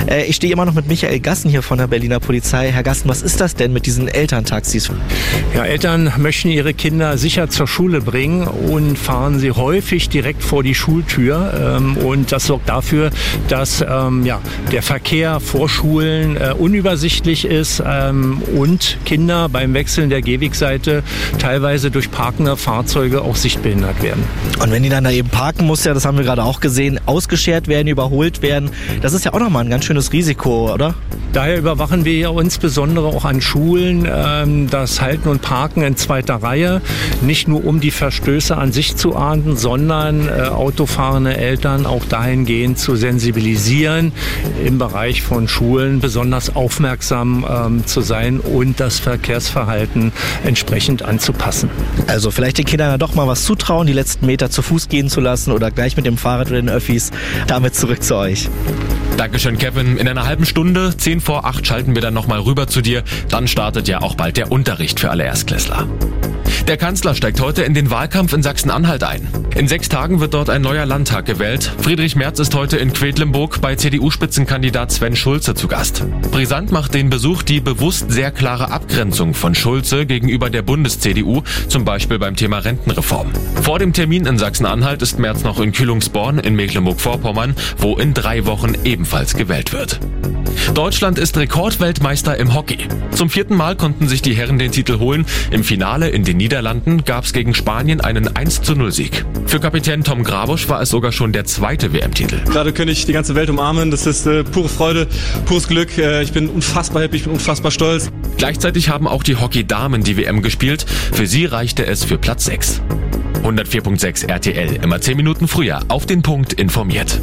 Ich stehe immer noch mit Michael Gassen hier von der Berliner Polizei. Herr Gassen, was ist das denn mit diesen Elterntaxis? Ja, Eltern möchten ihre Kinder sicher zur Schule bringen und fahren sie häufig direkt vor die Schultür. Und das sorgt dafür, dass der Verkehr vor Schulen unübersichtlich ist und Kinder beim Wechseln der Gehwegseite teilweise durch parkende Fahrzeuge auch sichtbehindert werden. Und wenn die dann da eben parken, muss ja, das haben wir gerade auch gesehen, ausgeschert werden, überholt werden. Das ist ja auch nochmal ein ganz schönes Risiko, oder? Daher überwachen wir ja insbesondere auch an Schulen das Halten und Parken in zweiter Reihe. Nicht nur um die Verstöße an sich zu ahnden, sondern autofahrende Eltern auch dahingehend zu sensibilisieren, im Bereich von Schulen besonders aufmerksam zu sein und das Verkehrsverhalten entsprechend anzupassen. Also vielleicht den Kindern ja doch mal was zutrauen, die letzten Meter zu Fuß gehen zu lassen oder gleich mit dem Fahrrad oder den Öffis. Damit zurück zu euch. Dankeschön, Kevin. In einer halben Stunde, 7:10, schalten wir dann nochmal rüber zu dir. Dann startet ja auch bald der Unterricht für alle Erstklässler. Der Kanzler steigt heute in den Wahlkampf in Sachsen-Anhalt ein. In 6 Tagen wird dort ein neuer Landtag gewählt. Friedrich Merz ist heute in Quedlinburg bei CDU-Spitzenkandidat Sven Schulze zu Gast. Brisant macht den Besuch die bewusst sehr klare Abgrenzung von Schulze gegenüber der Bundes-CDU, zum Beispiel beim Thema Rentenreform. Vor dem Termin in Sachsen-Anhalt ist Merz noch in Kühlungsborn in Mecklenburg-Vorpommern, wo in 3 Wochen ebenfalls gewählt wird. Deutschland ist Rekordweltmeister im Hockey. Zum 4. Mal konnten sich die Herren den Titel holen. Im Finale in den Niederlanden gab es gegen Spanien einen 1:0-Sieg. Für Kapitän Tom Grabusch war es sogar schon der 2. WM-Titel. Gerade könnte ich die ganze Welt umarmen. Das ist pure Freude, pures Glück. Ich bin unfassbar happy, ich bin unfassbar stolz. Gleichzeitig haben auch die Hockey-Damen die WM gespielt. Für sie reichte es für Platz 6. 104.6 RTL, immer 10 Minuten früher auf den Punkt informiert.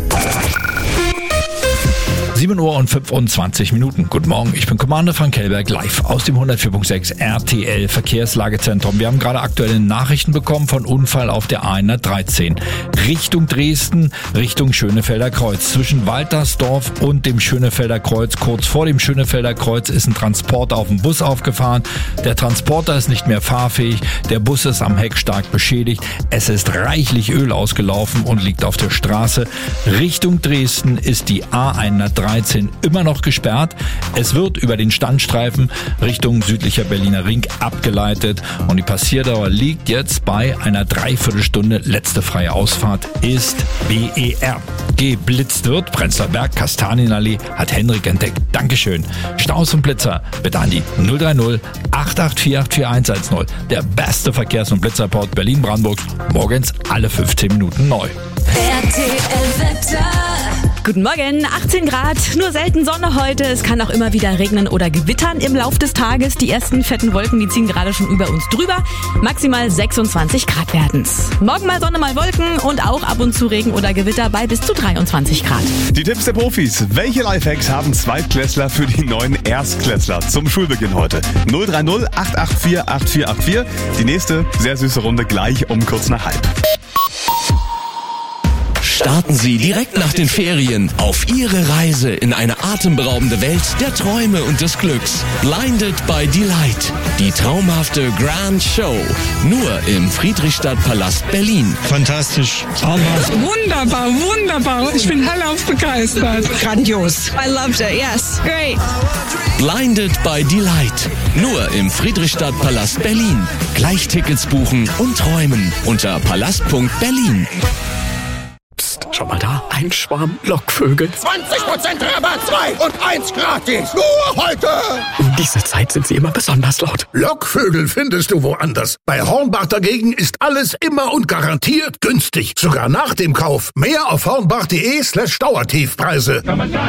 7:25 Uhr. Guten Morgen, ich bin Commander Frank Hellberg, live aus dem 104.6 RTL Verkehrslagezentrum. Wir haben gerade aktuelle Nachrichten bekommen von Unfall auf der A113. Richtung Dresden, Richtung Schönefelder Kreuz. Zwischen Waltersdorf und dem Schönefelder Kreuz, kurz vor dem Schönefelder Kreuz, ist ein Transporter auf den Bus aufgefahren. Der Transporter ist nicht mehr fahrfähig, der Bus ist am Heck stark beschädigt. Es ist reichlich Öl ausgelaufen und liegt auf der Straße. Richtung Dresden ist die A113 immer noch gesperrt. Es wird über den Standstreifen Richtung südlicher Berliner Ring abgeleitet und die Passierdauer liegt jetzt bei einer Dreiviertelstunde. Letzte freie Ausfahrt ist BER. Geblitzt wird, Prenzlauer Berg, Kastanienallee, hat Henrik entdeckt. Dankeschön. Staus und Blitzer, bitte an die 030 884 84110. Der beste Verkehrs- und Blitzerport Berlin-Brandenburg. Morgens alle 15 Minuten neu. Guten Morgen, 18 Grad, nur selten Sonne heute. Es kann auch immer wieder regnen oder gewittern im Lauf des Tages. Die ersten fetten Wolken, die ziehen gerade schon über uns drüber. Maximal 26 Grad werden's. Morgen mal Sonne, mal Wolken und auch ab und zu Regen oder Gewitter bei bis zu 23 Grad. Die Tipps der Profis. Welche Lifehacks haben Zweitklässler für die neuen Erstklässler zum Schulbeginn heute? 030 884 8484. Die nächste sehr süße Runde gleich um kurz nach halb. Starten Sie direkt nach den Ferien auf Ihre Reise in eine atemberaubende Welt der Träume und des Glücks. Blinded by Delight. Die traumhafte Grand Show. Nur im Friedrichstadtpalast Berlin. Fantastisch. Wunderbar, wunderbar. Ich bin hellauf begeistert. Grandios. I loved it. Yes. Great. Blinded by Delight. Nur im Friedrichstadtpalast Berlin. Gleich Tickets buchen und träumen unter palast.berlin. Psst, schau mal da, ein Schwarm Lockvögel. 20% Rabatt, 2 und 1 gratis. Nur heute. Um diese Zeit sind sie immer besonders laut. Lockvögel findest du woanders. Bei Hornbach dagegen ist alles immer und garantiert günstig. Sogar nach dem Kauf. Mehr auf hornbach.de/Dauertiefpreise.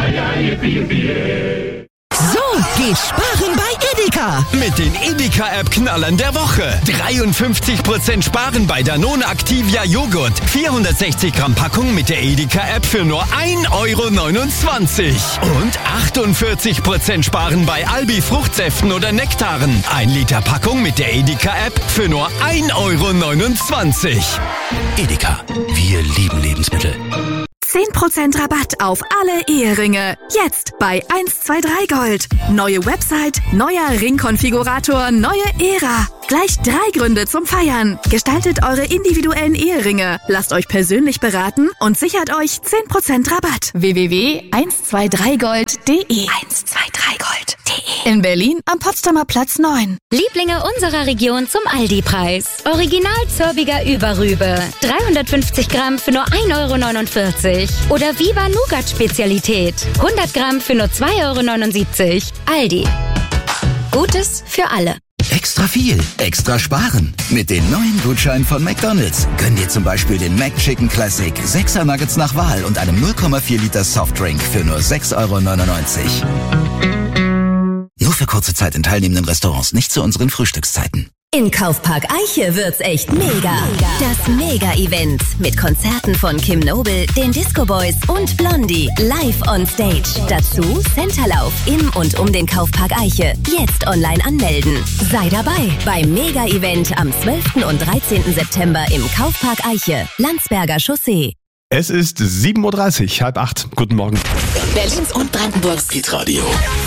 So geht sparen bei Edeka. Mit den Edeka-App-Knallern der Woche. 53% sparen bei Danone Activia Joghurt. 460 Gramm Packung mit der Edeka-App für nur 1,29 €. Und 48% sparen bei Albi Fruchtsäften oder Nektaren. 1 Liter Packung mit der Edeka-App für nur 1,29 €. Edeka, wir lieben Lebensmittel. 10% Rabatt auf alle Eheringe. Jetzt bei 123 Gold. Neue Website, neuer Ringkonfigurator, neue Ära. Gleich 3 Gründe zum Feiern. Gestaltet eure individuellen Eheringe. Lasst euch persönlich beraten und sichert euch 10% Rabatt. www.123gold.de 123gold.de In Berlin am Potsdamer Platz 9. Lieblinge unserer Region zum Aldi-Preis. Original Zörbiger Überrübe. 350 Gramm für nur 1,49 €. Oder Viva Nougat-Spezialität. 100 Gramm für nur 2,79 €. Aldi. Gutes für alle. Extra viel, extra sparen. Mit den neuen Gutscheinen von McDonald's gönn dir zum Beispiel den McChicken Classic 6er Nuggets nach Wahl und einem 0,4 Liter Softdrink für nur 6,99 €. Nur für kurze Zeit in teilnehmenden Restaurants, nicht zu unseren Frühstückszeiten. In Kaufpark Eiche wird's echt mega. Das Mega-Event mit Konzerten von Kim Noble, den Disco Boys und Blondie live on stage. Dazu Centerlauf im und um den Kaufpark Eiche. Jetzt online anmelden. Sei dabei beim Mega-Event am 12. und 13. September im Kaufpark Eiche, Landsberger Chaussee. Es ist 7:30 Uhr, 7:30, 7:30. Guten Morgen. Berlins und Brandenburgs Hitradio.